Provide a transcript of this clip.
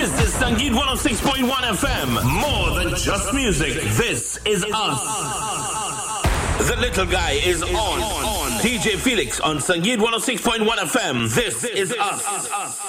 This is Sangeet 106.1 FM. More than just music. This is us. The little guy is on. DJ Felix on Sangeet 106.1 FM. This is us.